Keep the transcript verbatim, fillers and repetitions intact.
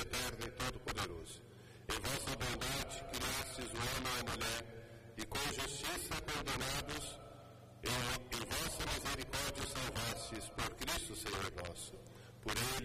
eterno e todo-poderoso. Em vossa bondade, criastes o homem e a mulher, e com justiça condenados, em, em vossa misericórdia salvastes, por Cristo, Senhor nosso. Por ele